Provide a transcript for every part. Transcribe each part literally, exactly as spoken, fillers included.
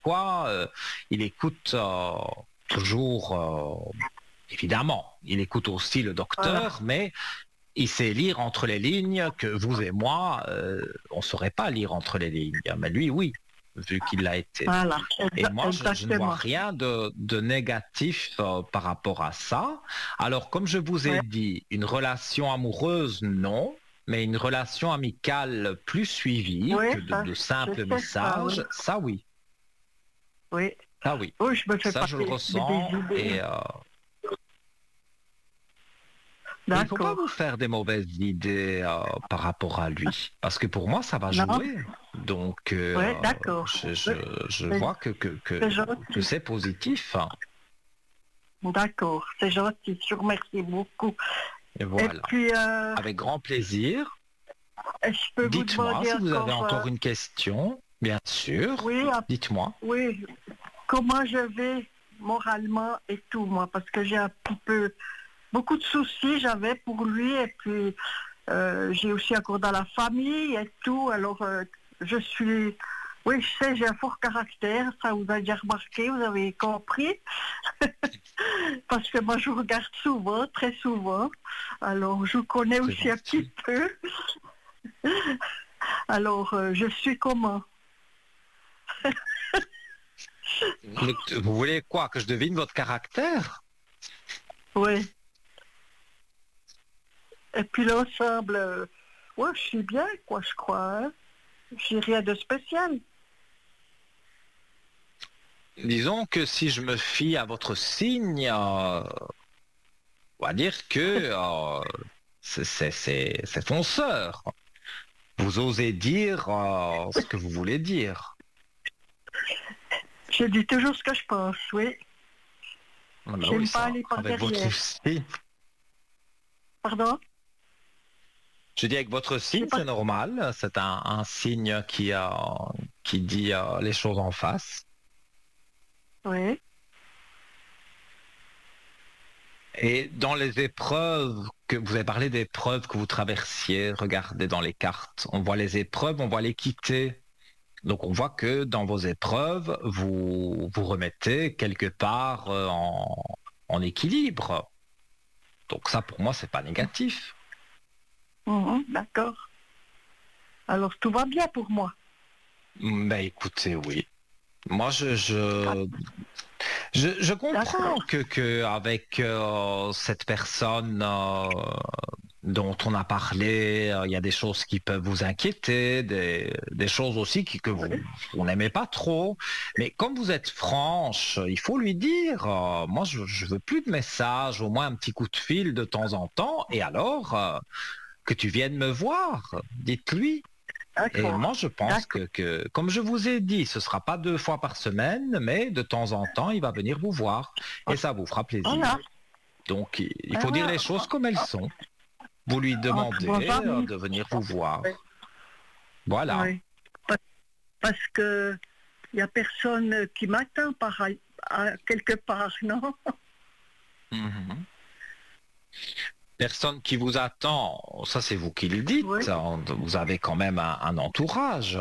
quoi, euh, il écoute euh, toujours, euh, évidemment, il écoute aussi le docteur, Voilà. mais il sait lire entre les lignes que vous et moi, euh, on ne saurait pas lire entre les lignes. Mais lui, oui, vu qu'il l'a été. Voilà. Et Exa- moi, je, je ne vois exactement. rien de, de négatif euh, par rapport à ça. Alors, comme je vous ai Ouais. dit, une relation amoureuse, non, mais une relation amicale plus suivie Oui, que de, ça, de je simples sais ça, oui. messages, ça oui, Oui. ça oui. Oui, je me fais Ça, pas je le des, des- des ressens idées. et, euh, et il ne faut pas vous D'accord. faire des mauvaises idées euh, par rapport à lui, parce que pour moi, ça va Non? jouer. Donc, euh, Oui, d'accord. je, Oui, je, je c'est vois que, que, que, c'est que gentil. c'est positif. Hein. D'accord, c'est gentil. Je vous remercie beaucoup. Et Et voilà. puis, euh, Avec grand plaisir. je peux vous Dites-moi demander si vous avez encore, euh, encore une question. Bien sûr. oui, ah, Dites-moi. oui, comment je vais moralement et tout, moi, parce que j'ai un petit peu, beaucoup de soucis, j'avais pour lui, et puis euh, j'ai aussi encore dans la famille et tout, alors euh, je suis, oui, je sais, j'ai un fort caractère, ça vous avez déjà remarqué, vous avez compris, parce que moi je vous regarde souvent, très souvent, alors je vous connais C'est aussi un petit gentil. peu, alors euh, je suis comment? Mais t- vous voulez quoi? Que je devine votre caractère? Oui. Et puis l'ensemble, euh, ouais, je suis bien, quoi, je crois. Hein. J'ai rien de spécial. Disons que si je me fie à votre signe, euh, on va dire que euh, c'est c'est- c'est- c'est fonceur. Vous osez dire euh, ce que vous voulez dire. Je dis toujours ce que je pense, oui. Ah ben oui, J'aime pas ça, aller par avec votre derrière. signe. Pardon? Je dis avec votre Je sais signe, pas. c'est normal. C'est un, un signe qui, euh, qui dit euh, les choses en face. Oui. Et dans les épreuves que vous avez parlé d'épreuves que vous traversiez, regardez dans les cartes. On voit les épreuves, on voit l'équité. Donc on voit que dans vos épreuves, vous vous remettez quelque part euh, en, en équilibre. Donc ça, pour moi, c'est pas négatif. Mhm, d'accord. Alors tout va bien pour moi. Mais écoutez, oui. Moi, je, Ah, je, je, je d'accord. comprends que, que avec euh, cette personne euh, dont on a parlé, euh, il y a des choses qui peuvent vous inquiéter, des, des choses aussi qui, que vous, Oui. vous n'aimez pas trop. Mais comme vous êtes franche, il faut lui dire, euh, moi, je, je veux plus de messages, au moins un petit coup de fil de temps en temps, et alors euh, que tu viennes me voir, dites-lui. Et D'accord. moi, je pense D'accord. que, que, comme je vous ai dit, ce sera pas deux fois par semaine, mais de temps en temps, il va venir vous voir et ça vous fera Voilà. plaisir. Donc, il il faut dire Voilà. les choses comme elles sont. Vous lui Entre bons demandez euh, amis. de venir vous voir. Oui. Voilà. Oui. Pa- Parce que il y a personne qui m'attend par à, quelque part, non? Mhm. Personne qui vous attend, ça c'est vous qui le Oui. dites. Vous avez quand même un, un entourage.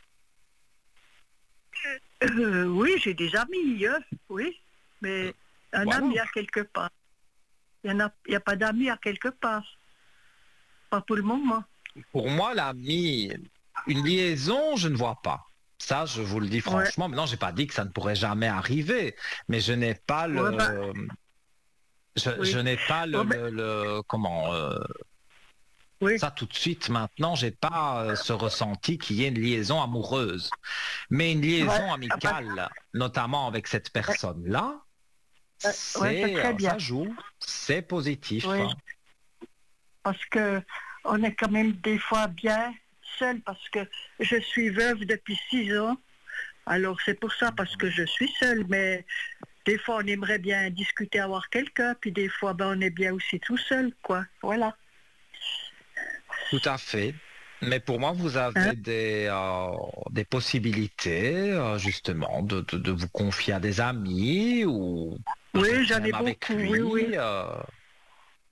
Euh, oui, j'ai des amis, hein, oui, mais un Voilà. ami à quelque part. Il n'y a, il y a pas d'amis à quelque part. Pas pour le moment. Pour moi, l'ami, une liaison, je ne vois pas. Ça, je vous le dis Ouais, franchement. Maintenant, j'ai pas dit que ça ne pourrait jamais arriver, mais je n'ai pas ouais, bah, le, je, je oui. n'ai pas le, Oh, ben, le, le- comment, euh, oui, ça tout de suite. Maintenant, j'ai pas euh, ce ressenti qu'il y ait une liaison amoureuse, mais une ouais, liaison ah, bah, amicale, notamment avec cette ouais, personne-là, ouais, ouais, c'est c'est, très euh, bien. ça joue, c'est positif. Oui, parce que on est quand même des fois bien seul parce que je suis veuve depuis six ans. Alors c'est pour ça, parce que je suis seule, mais des fois on aimerait bien discuter, avoir quelqu'un, puis des fois ben, on est bien aussi tout seul, quoi. Voilà. Tout à fait. Mais pour moi, vous Hein? avez des, euh, des possibilités, euh, justement, de, de, de vous confier à des amis ou Oui, peut-être j'en ai même avec beaucoup, oui, oui. lui. euh,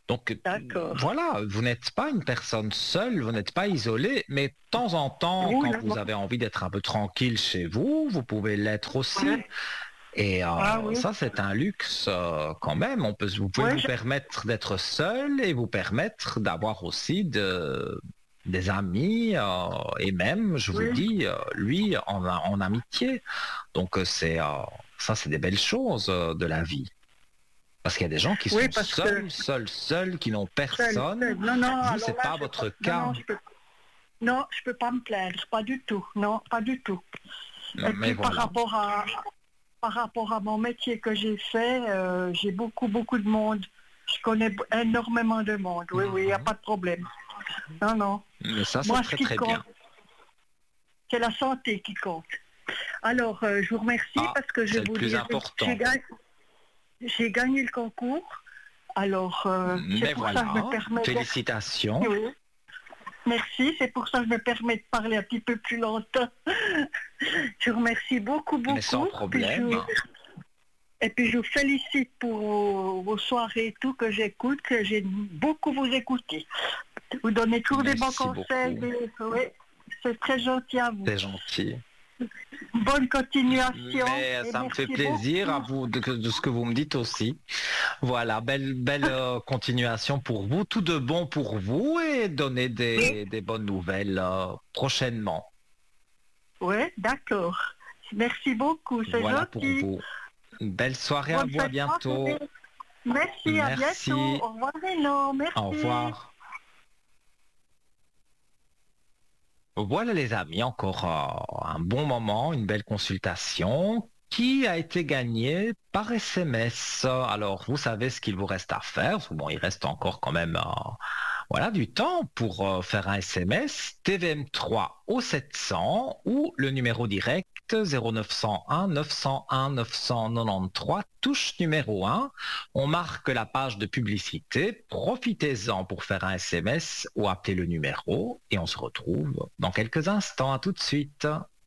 Donc D'accord. voilà, vous n'êtes pas une personne seule, vous n'êtes pas isolé, mais de temps en temps, Oui, quand vous avez envie d'être un peu tranquille chez vous, vous pouvez l'être aussi. ouais. Et euh, Ah oui. ça, c'est un luxe euh, quand même. On peut, vous pouvez Ouais, vous je- permettre d'être seul et vous permettre d'avoir aussi de, des amis euh, et même, je vous oui. dis, euh, lui en, en amitié. Donc euh, c'est euh, ça, c'est des belles choses euh, de la vie. Parce qu'il y a des gens qui Oui, sont parce que seuls, seuls, seuls, qui n'ont seul, personne. seul. Non, non, Vous, alors c'est là, pas je peux votre pas. Non, cas. non, je peux. Non, je peux pas me plaindre, pas du tout. Non, pas du tout. Et Mais puis par voilà. rapport à par rapport à mon métier que j'ai fait, euh, j'ai beaucoup, beaucoup de monde. Je connais b- énormément de monde. Oui, oui, il n'y a pas de problème. Non, non. Mais ça, c'est Moi, ce très, qui très compte, bien. c'est la santé qui compte. Alors, euh, je vous remercie Ah, parce que je c'est le vous plus dirai, important. j'ai gagné, j'ai gagné le concours. Alors, euh, c'est Mais pour ça que je me voilà, permets de... félicitations. Oui, merci, c'est pour ça que je me permets de parler un petit peu plus longtemps. Je vous remercie beaucoup, beaucoup. Mais sans Puis problème. je- Et puis je vous félicite pour vos, vos soirées et tout que j'écoute, que j'ai beaucoup vous écouté. Vous donnez toujours des bons Merci conseils. beaucoup. Des... Oui, c'est très gentil à vous. C'est gentil. Bonne continuation. Mais et ça me fait merci plaisir à beaucoup. vous de, de ce que vous me dites aussi. Voilà, belle, belle euh, continuation pour vous, tout de bon pour vous et donner des, des bonnes nouvelles euh, prochainement. Oui, d'accord. Merci beaucoup, c'est Voilà pour gentil. vous. Une belle soirée à Bonne vous, à fête de bientôt. soirée. Merci, à Merci. bientôt. Au revoir, Rénan. Merci. Au revoir. Voilà les amis, encore euh, un bon moment, une belle consultation qui a été gagnée par S M S. Alors vous savez ce qu'il vous reste à faire. Bon, il reste encore quand même euh, voilà, du temps pour euh, faire un S M S T V M trois au sept cents ou le numéro direct zéro neuf cent un neuf cent un neuf cent quatre-vingt-treize, touche numéro un. On marque la page de publicité. Profitez-en pour faire un S M S ou appeler le numéro et on se retrouve dans quelques instants. À tout de suite.